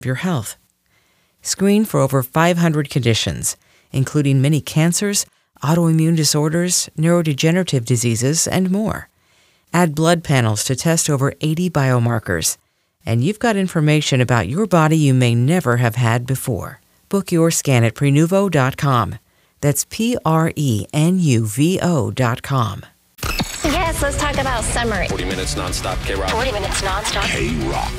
your health. Screen for over 500 conditions, including many cancers, autoimmune disorders, neurodegenerative diseases, and more. Add blood panels to test over 80 biomarkers, and you've got information about your body you may never have had before. Book your scan at Prenuvo.com. That's Prenuvo.com. Yes, let's talk about summer. 40 minutes nonstop K-Rock. 40 minutes nonstop. K-Rock.